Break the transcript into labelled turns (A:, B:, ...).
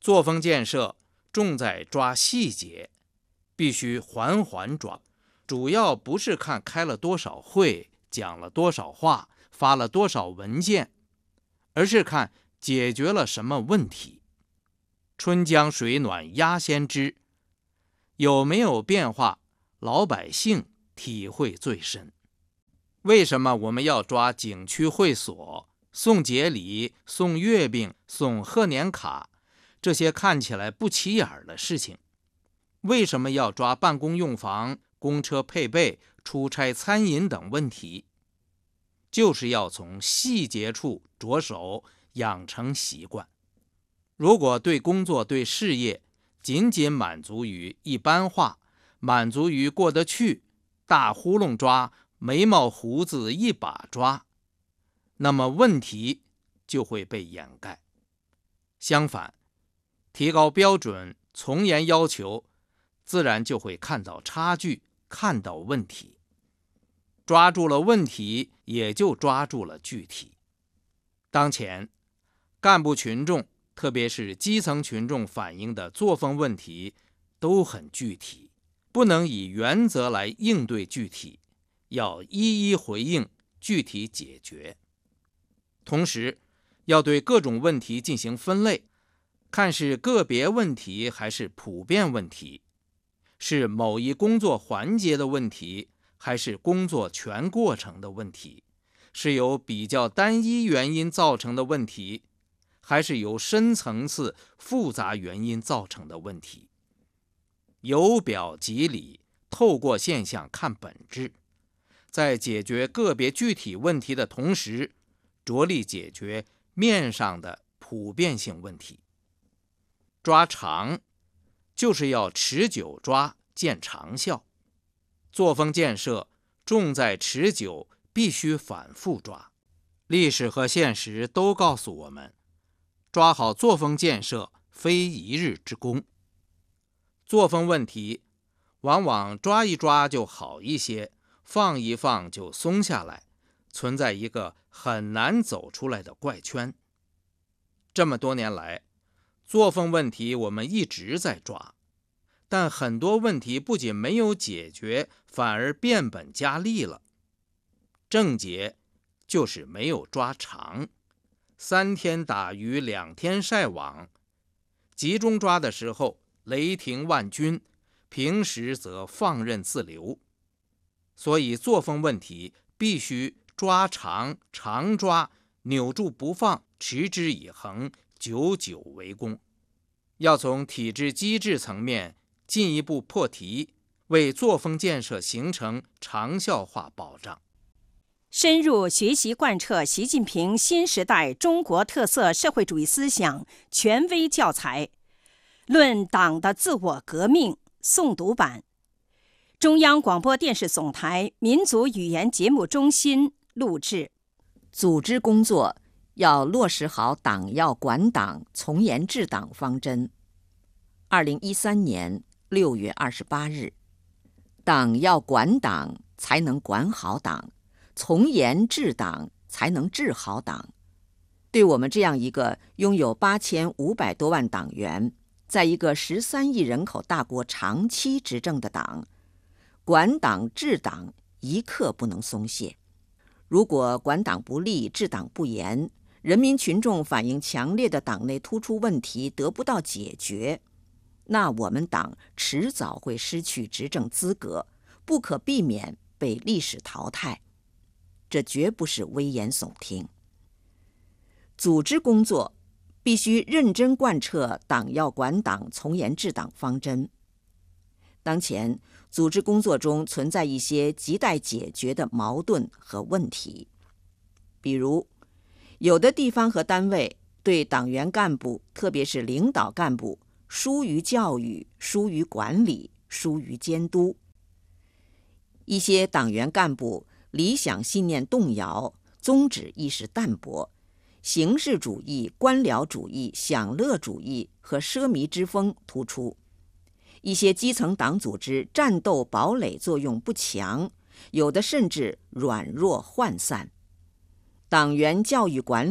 A: 作风建设重在抓细节，必须环环抓，主要不是看开了多少会，讲了多少话，发了多少文件，而是看解决了什么问题。春江水暖鸭先知，有没有变化，老百姓体会最深。为什么我们要抓景区会所、送节礼、送月饼、送贺年卡这些看起来不起眼的事情？为什么要抓办公用房、公车配备、出差餐饮等问题？就是要从细节处着手，养成习惯。如果对工作、对事业仅仅满足于一般化，满足于过得去，大窟窿抓，眉毛胡子一把抓，那么问题就会被掩盖。相反，提高标准，从严要求，自然就会看到差距，看到问题。抓住了问题，也就抓住了具体。当前，干部群众，特别是基层群众反映的作风问题都很具体，不能以原则来应对具体，要一一回应，具体解决。同时，要对各种问题进行分类，看是个别问题还是普遍问题，是某一工作环节的问题，还是工作全过程的问题，是由比较单一原因造成的问题，还是由深层次复杂原因造成的问题。由表及里，透过现象看本质，在解决个别具体问题的同时，着力解决面上的普遍性问题。抓长，就是要持久抓，见长效。作风建设重在持久，必须反复抓。历史和现实都告诉我们，抓好作风建设非一日之功。作风问题往往抓一抓就好一些，放一放就松下来，存在一个很难走出来的怪圈。这么多年来，作风问题我们一直在抓，但很多问题不仅没有解决，反而变本加厉了。症结就是没有抓长，3天打鱼2天晒网，集中抓的时候雷霆万钧，平时则放任自流。所以作风问题必须抓长，常抓，扭住不放，持之以恒，久久为功。要从体制机制层面进一步破题，为作风建设形成长效化保障。
B: 深入学习贯彻习近平新时代中国特色社会主义思想权威教材《论党的自我革命》诵读版，中央广播电视总台民族语言节目中心录制。
C: 组织工作要落实好党要管党、从严治党方针。2013年6月28日，党要管党，才能管好党；从严治党，才能治好党。对我们这样一个拥有8500多万党员，在一个13亿人口大国长期执政的党，管党治党一刻不能松懈。如果管党不力、治党不严，人民群众反映强烈的党内突出问题得不到解决，那我们党迟早会失去执政资格，不可避免被历史淘汰。这绝不是危言耸听。组织工作必须认真贯彻党要管党、从严治党方针。当前，组织工作中存在一些亟待解决的矛盾和问题，比如，有的地方和单位对党员干部，特别是领导干部，疏于教育、疏于管理、疏于监督；一些党员干部理想信念动摇，宗旨意识淡薄，形式主义、官僚主义、享乐主义和奢靡之风突出；一些基层党组织战斗堡垒作用不强，有的甚至软弱涣散。党员教育管理